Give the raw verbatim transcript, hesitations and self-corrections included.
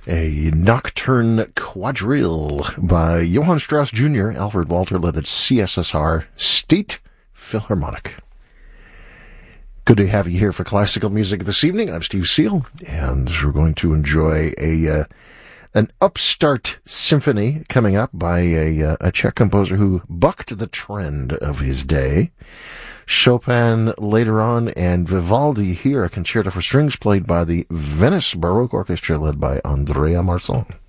A Nocturne Quadrille by Johann Strauss Junior Alfred Walter led the C S S R State Philharmonic. Good to have you here for classical music this evening. I'm Steve Seal, and we're going to enjoy a uh, an upstart symphony coming up by a, uh, a Czech composer who bucked the trend of his day. Chopin later on, and Vivaldi here, a concerto for strings played by the Venice Baroque Orchestra led by Andrea Marçon.